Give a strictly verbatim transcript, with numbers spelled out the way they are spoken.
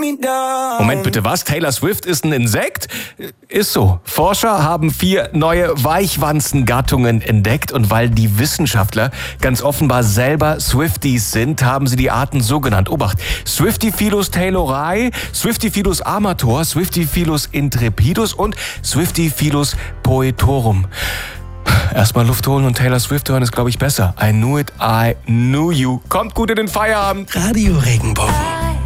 Moment bitte, was? Taylor Swift ist ein Insekt? Ist so. Forscher haben vier neue Weichwanzengattungen entdeckt und weil die Wissenschaftler ganz offenbar selber Swifties sind, haben sie die Arten so genannt. Obacht, Swiftifilus taylorai, Swiftifilus amator, Swiftifilus intrepidus und Swiftifilus poetorum. Erstmal Luft holen und Taylor Swift hören ist, glaube ich, besser. I knew it, I knew you. Kommt gut in den Feierabend. Radio Regenbogen.